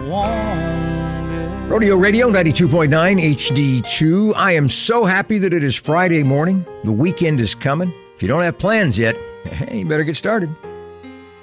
wanted. Rodeo Radio 92.9 HD2. I am so happy that it is Friday morning. The weekend is coming. If you don't have plans yet, hey, you better get started.